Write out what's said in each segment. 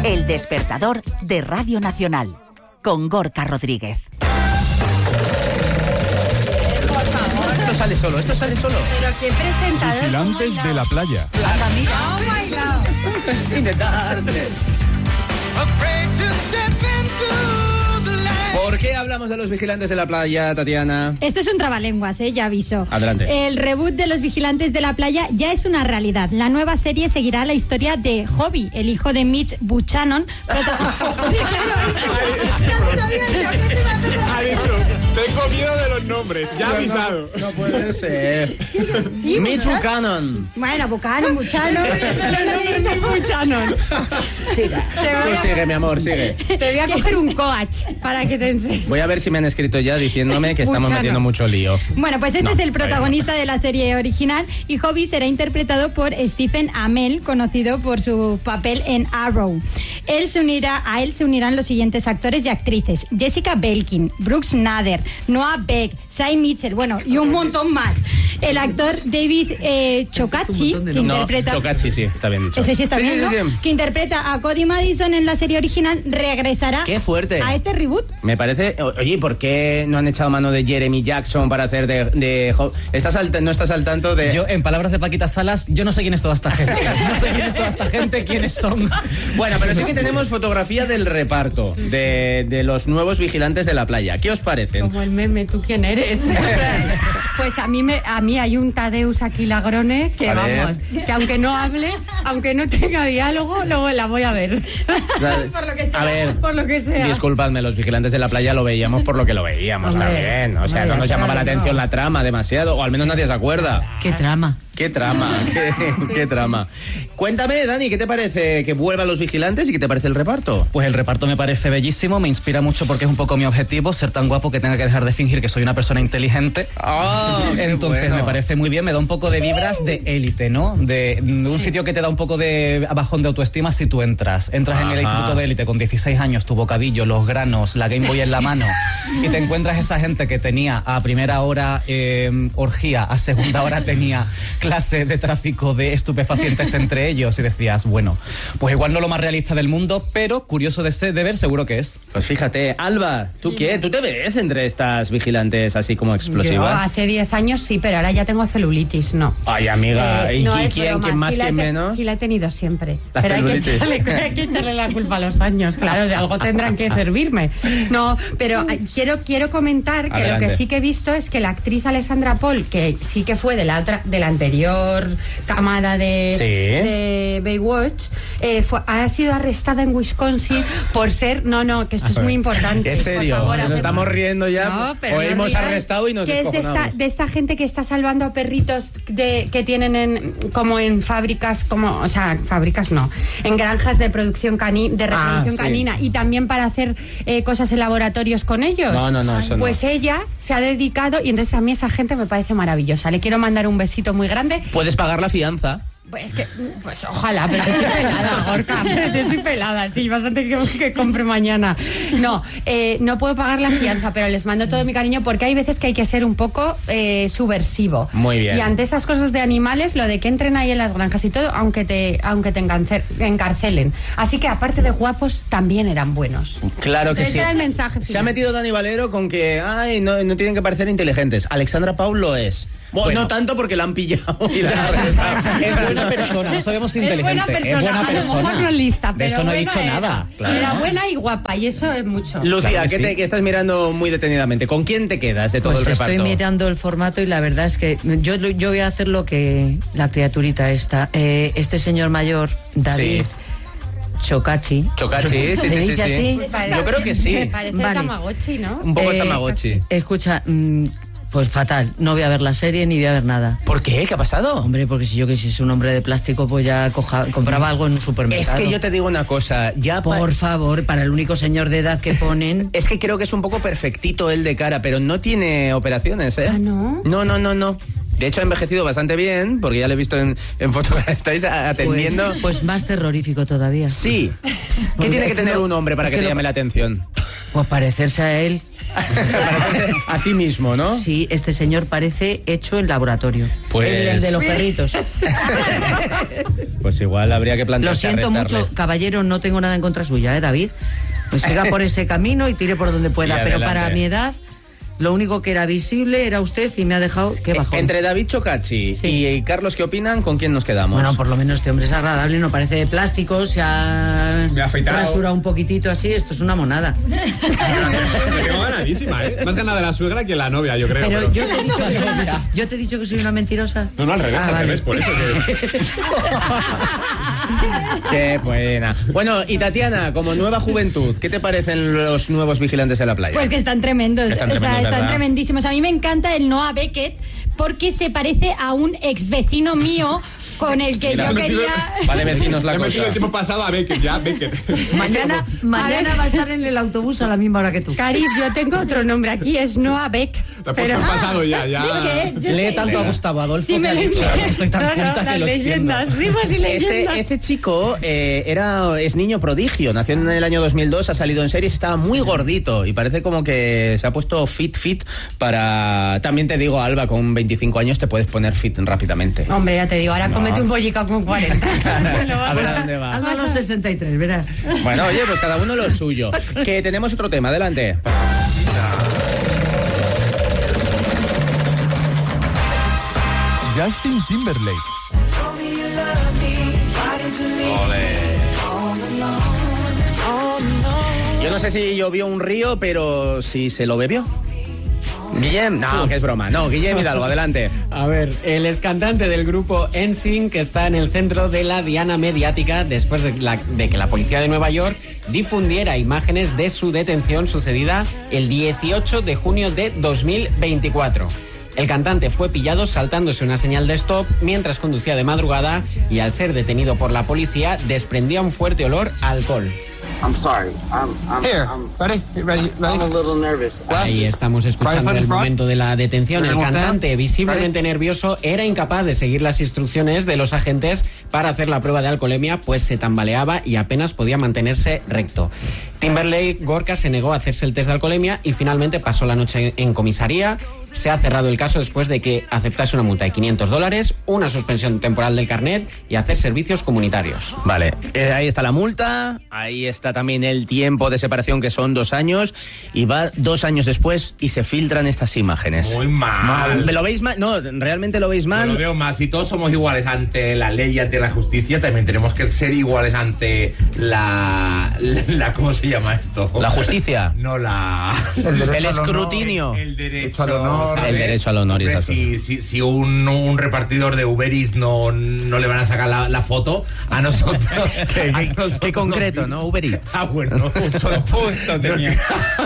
El despertador de Radio Nacional, con Gorka Rodríguez. Esto sale solo. Pero qué presentador. Vigilantes de la playa. Anda, mira. Oh my God. In the darkness. ¿Por qué hablamos de los vigilantes de la playa, Tatiana? Esto es un trabalenguas, ya aviso. Adelante. El reboot de los vigilantes de la playa ya es una realidad. La nueva serie seguirá la historia de Hobby, el hijo de Mitch Buchanan. Ha dicho, tengo miedo de los nombres, ya avisado. No puede ser. Sí, Mitch Buchanan. Bueno, Buchanan. Buchanan. Tú sigue, mi amor, sigue. Te voy a coger un coach para que te enseñe. Voy a ver si me han escrito ya diciéndome que estamos Buchanan. metiendo mucho lío. Bueno, pues este es el protagonista de la serie original y Hobby será interpretado por Stephen Amell, conocido por su papel en Arrow. A él se unirán los siguientes actores y actrices: Jessica Belkin, Brooks Nader, Noah Beck, Shai Mitchell, bueno, y un montón más. El actor David Chokachi, que interpreta... Chokachi, sí, está bien dicho. Ese sí está bien, ¿no? Sí. Que interpreta a Cody Madison en la serie original, regresará ¡Qué fuerte! a este reboot. Me parece... Oye, ¿por qué no han echado mano de Jeremy Jackson para hacer de ¿No estás al tanto de...? Yo, en palabras de Paquita Salas, yo no sé quién es toda esta gente. No sé quién es toda esta gente, quiénes son. Bueno, pero sí que tenemos fotografía del reparto de los nuevos vigilantes de la playa. ¿Qué os parecen? Como el meme, ¿tú quién eres? Pues a mí hay un Tadeusz Aquilagrone que, vamos, que aunque no hable, aunque no tenga diálogo, luego la voy a ver. Por lo que sea. A ver, Por lo que sea. disculpadme, los vigilantes de la playa lo veíamos por lo que lo veíamos. Hombre, también. O sea, vaya, no nos llamaba la claro, atención no. la trama demasiado, o al menos nadie se acuerda. ¿Qué trama? ¿Qué trama? ¿Qué trama? Cuéntame, Dani, ¿qué te parece que vuelvan los vigilantes y qué te parece el reparto? Pues el reparto me parece bellísimo, me inspira mucho porque es un poco mi objetivo, ser tan guapo que tenga que dejar de fingir que soy una persona inteligente. Entonces bueno. me parece muy bien, me da un poco de vibras de élite, ¿no? De un sitio que te da un poco de bajón de autoestima si tú entras en el instituto de élite con 16 años, tu bocadillo, los granos, la Game Boy en la mano y te encuentras esa gente que tenía a primera hora orgía, a segunda hora tenía clase de tráfico de estupefacientes entre ellos y decías, bueno, pues igual no lo más realista del mundo, pero curioso de ver seguro que es. Pues fíjate, Alba, ¿tú qué? ¿Tú te ves entre estas vigilantes así como Yo explosivas? hace 10 años sí, pero ahora ya tengo celulitis, no. Ay, amiga, ¿y no es quién broma, más, sí la quién he menos? Sí la he tenido siempre. La Pero hay celulitis. que echarle la culpa a los años, claro, de algo tendrán que servirme. No, pero quiero comentar que Adelante. lo que sí que he visto es que la actriz Alessandra Paul, que sí que fue de la anterior camada de Baywatch, ha sido arrestada en Wisconsin por ser... No, que esto es muy importante. ¿En serio? Por favor, ¿Nos estamos riendo ya? No, pero ¿O no hemos rías, arrestado y nos que es descojonamos? de esta gente que está salvando a perritos que tienen como en fábricas, fábricas no, en granjas de producción de reproducción sí. canina y también para hacer cosas en laboratorios con ellos. No, eso no. Pues ella se ha dedicado y entonces a mí esa gente me parece maravillosa. Le quiero mandar un besito muy grande. Puedes pagar la fianza. Pues ojalá, pero estoy pelada, Gorka, pero sí estoy pelada, sí, bastante que compre mañana. No puedo pagar la fianza, pero les mando todo mi cariño porque hay veces que hay que ser un poco subversivo. Muy bien. Y ante esas cosas de animales, lo de que entren ahí en las granjas y todo, aunque te encarcelen. Así que aparte de guapos, también eran buenos. Claro que Ese sí. era el mensaje Se final. ha metido Dani Valero con que no tienen que parecer inteligentes. Alexandra Paul lo es. Bueno, no tanto porque la han pillado y la han arrestado. Es buena persona, no sabemos si inteligente. Es buena persona, buena a lo mejor no lista, De pero eso no he buena dicho era. nada. Claro. Era buena y guapa, y eso es mucho. Lucía, Claro que sí. que estás mirando muy detenidamente. ¿Con quién te quedas de todo Pues el reparto? estoy mirando el formato y la verdad es que yo voy a hacer lo que la criaturita esta. Este señor mayor, David Chokachi. Chokachi, sí. ¿Se dice así? Yo creo que sí. Parece Vale. Tamagotchi, ¿no? Un poco Tamagotchi. Escucha, pues fatal, no voy a ver la serie ni voy a ver nada. ¿Por qué? ¿Qué ha pasado? Hombre, porque si yo quisiese un hombre de plástico, pues ya compraba algo en un Es supermercado. que yo te digo una cosa, Por favor, para el único señor de edad que ponen... Es que creo que es un poco perfectito él de cara, pero no tiene operaciones, ¿eh? ¿Ah, no? No. De hecho, ha envejecido bastante bien, porque ya lo he visto en fotografía. ¿Estáis atendiendo? Pues más terrorífico todavía. Sí. ¿Qué tiene que tener un hombre para que te Porque llame la atención? Pues parecerse a él. A sí mismo, ¿no? Sí, este señor parece hecho en laboratorio. Pues... El de los perritos. Pues igual habría que Lo plantearse siento arrestarle. mucho, caballero, no tengo nada en contra suya, David. Pues siga por ese camino y tire por donde pueda. Y Pero adelante. para mi edad, lo único que era visible era usted y me ha dejado que bajón. Entre David Chocachi Sí. y Carlos, ¿qué opinan? ¿Con quién nos quedamos? Bueno, por lo menos este hombre es agradable, no parece de plástico, se ha Me ha afeitado. rasurado un poquitito así, esto es una monada. Me tengo ganadísima, ¿eh? Más ganada la suegra que la novia, yo creo. Pero yo te he dicho que soy una mentirosa. No, al revés, Ah, al vale. revés, por eso que... Qué buena. Bueno, y Tatiana, como nueva juventud, ¿qué te parecen los nuevos vigilantes de la playa? Pues que están tremendos, Están tremendos, están ¿verdad? tremendísimos. A mí me encanta el Noah Beckett porque se parece a un ex vecino mío con el que Mira, yo has metido- quería... Vale, vecinos, la Le he metido cosa. el tiempo pasado a Beckett, ya, Beckett. Mañana va a estar en el autobús a la misma hora que tú. Caris, yo tengo otro nombre aquí, es Noah Beck. Te has puesto en pasado ya. ¿Qué? Yo Lee sé. tanto a Gustavo Adolfo Sí, que me ha lo dicho, envié. estoy tan culta que las lo extiendo. leyendas, rimas y leyendas. Este chico es niño prodigio, nació en el año 2002, ha salido en series, estaba muy gordito y parece como que se ha puesto fit para... También te digo, Alba, con 25 años te puedes poner fit rápidamente. Hombre, ya te digo, ahora cómete un bollicao con 40. A ver a dónde va. Hazlo a los 63, verás. Bueno, oye, pues cada uno lo suyo. Que tenemos otro tema, adelante. Justin Timberlake. Yo no sé si llovió un río, pero si se lo bebió. Guillem, no, que es broma. No, Guillem Hidalgo, adelante. A ver, el excantante del grupo NSYNC está en el centro de la diana mediática después de que la policía de Nueva York difundiera imágenes de su detención sucedida el 18 de junio de 2024. El cantante fue pillado saltándose una señal de stop mientras conducía de madrugada y al ser detenido por la policía desprendía un fuerte olor a alcohol. I'm sorry. Ready? I'm a little nervous. Ahí estamos escuchando el momento de la detención. El cantante, visiblemente nervioso, era incapaz de seguir las instrucciones de los agentes para hacer la prueba de alcoholemia, pues se tambaleaba y apenas podía mantenerse recto. Timberlake Gorka se negó a hacerse el test de alcoholemia y finalmente pasó la noche en comisaría. Se ha cerrado el caso después de que aceptase una multa de $500, una suspensión temporal del carnet y hacer servicios comunitarios. Vale, ahí está la multa, ahí está también el tiempo de separación, que son 2 años, y va 2 años después y se filtran estas imágenes. Muy mal. ¿Lo veis mal? No, ¿realmente lo veis mal? Yo lo veo mal. Si todos somos iguales ante la ley y ante la justicia, también tenemos que ser iguales ante la ¿cómo se llama esto? ¿La justicia? No, El escrutinio. El derecho al honor. ¿sabes? El derecho al honor, Hombre, exacto. si un repartidor de Uber Eats no le van a sacar la foto, a nosotros... Qué concreto, ¿no? Uber Eats. Ah, bueno, son justo tenía.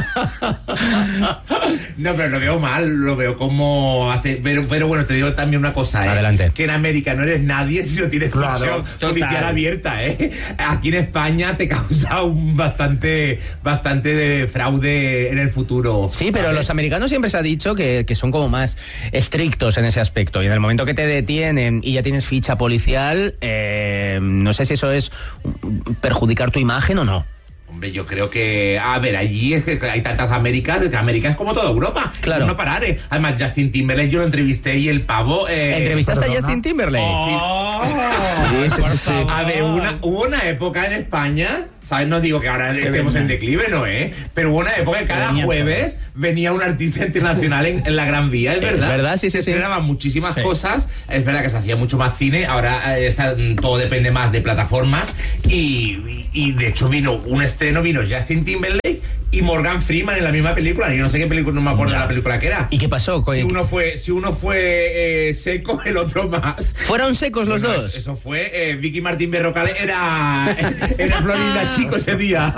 No, pero lo veo mal, lo veo como hace. Pero bueno, te digo también una cosa, Adelante. que en América no eres nadie si no tienes prisión judicial abierta, Aquí en España te causa un bastante de fraude en el futuro. Sí, pero los americanos siempre se ha dicho que son como más estrictos en ese aspecto. Y en el momento que te detienen y ya tienes ficha policial, no sé si eso es perjudicar tu imagen o no. Hombre, yo creo que... A ver, allí es que hay tantas Américas, que América es como toda Europa. Claro. No parar, Además, Justin Timberlake, yo lo entrevisté y el pavo... ¿Entrevistaste a Justin Timberlake? Sí. A ver, hubo una época en España... ¿Sabes? No digo que ahora estemos en declive, ¿no? Pero hubo una época que cada jueves venía un artista internacional en la Gran Vía, ¿es verdad? Es verdad, sí. Se estrenaban muchísimas cosas, es verdad que se hacía mucho más cine, ahora todo depende más de plataformas y de hecho vino Justin Timberlake y Morgan Freeman en la misma película. Yo no sé qué película, no me acuerdo de la película que era. ¿Y qué pasó? Si uno fue seco, el otro más. ¿Fueron secos los dos? Eso fue Vicky Martín Berrocal era Florinda Chico ese día.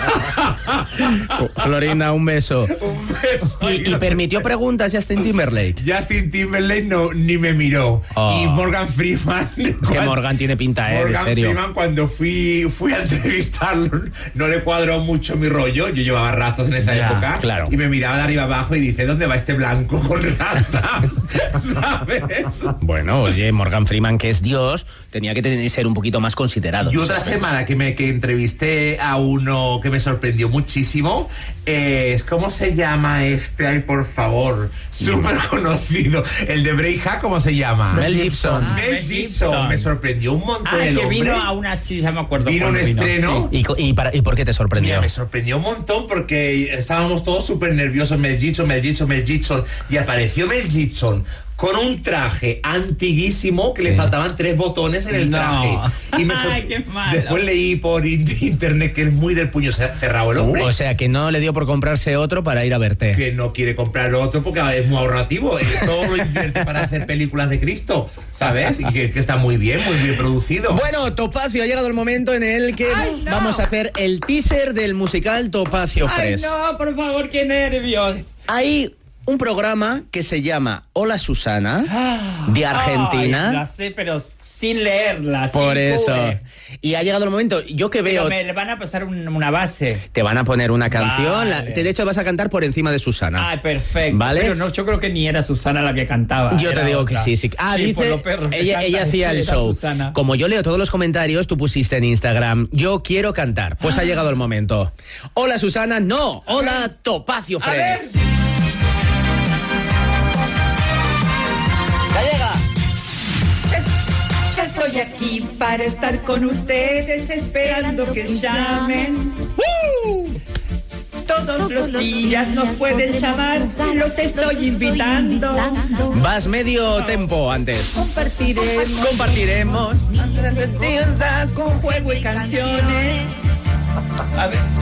Florinda, un beso. Un beso. ¿Y permitió preguntas Justin Timberlake? Justin Timberlake ni me miró. Y Morgan Freeman... Es que Morgan tiene pinta, de Morgan serio. Freeman, cuando fui a entrevistarlo, no le cuadró mucho mi rollo. Yo llevaba rastas en esa época. Claro. Y me miraba de arriba abajo y dice, ¿dónde va este blanco con rastas? ¿Sabes? Bueno, oye, Morgan Freeman, que es Dios, tenía que ser un poquito más considerado. Y otra semana que entrevisté entrevisté a uno que me sorprendió muchísimo. ¿Cómo se llama este? Ay, por favor. Súper conocido. El de Braveheart, ¿cómo se llama? Mel Gibson. Mel Gibson. Me sorprendió un montón el que hombre. vino a una, sí, ya me acuerdo. Vino un estreno. Sí. ¿Y por qué te sorprendió? Mira, me sorprendió un montón porque estábamos todos súper nerviosos. Mel Gibson. Y apareció Mel Gibson con un traje antiguísimo que le faltaban 3 botones en el traje. Y Ay, qué malo. Después leí por internet que es muy del puño cerrado el hombre. O sea, que no le dio por comprarse otro para ir a verte. Que no quiere comprar otro porque es muy ahorrativo. Todo lo invierte para hacer películas de Cristo, ¿sabes? Y que está muy bien producido. Bueno, Topacio, ha llegado el momento en el que vamos a hacer el teaser del musical Topacio Fresh. Ay, no, por favor, qué nervios. Hay un programa que se llama Hola Susana, de Argentina. Ay, la sé, pero sin leerla. Por sin eso. Google. Y ha llegado el momento, yo que veo... Pero me van a pasar una base. Te van a poner una canción, Vale. de hecho vas a cantar por encima de Susana. Ay, perfecto. ¿Vale? Pero no, yo creo que ni era Susana la que cantaba. Yo te era digo otra. que sí. Ah, Sí, por dice, lo perro que ella canta, hacía el era show. Susana. Como yo leo todos los comentarios, tú pusiste en Instagram, yo quiero cantar. Pues ha llegado el momento. Hola Susana, no. Hola Topacio Fresh. ¡Gallega! Ya estoy aquí para estar con ustedes, esperando que llamen. Todos los días nos pueden llamar, los estoy invitando. Vas medio tempo antes. Compartiremos con juego y canciones. A ver.